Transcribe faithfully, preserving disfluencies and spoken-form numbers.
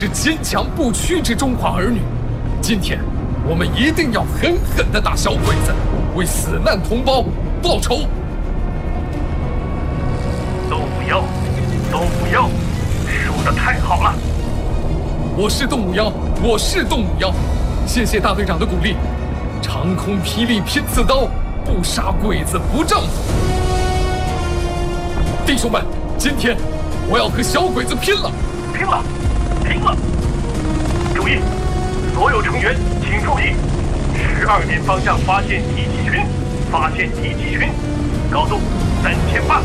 是坚强不屈之中华儿女。今天，我们一定要狠狠地打小鬼子，为死难同胞报仇。 都不要，都不要，说得太好了！ 我是动五幺，我是动五幺，谢谢大队长的鼓励。长空霹雳拼刺刀，不杀鬼子不丈夫。弟兄们，今天我要和小鬼子拼了！ 拼了！拼了！注意，所有成员请注意，十二点方向发现敌机群，发现敌机群，高度三千八。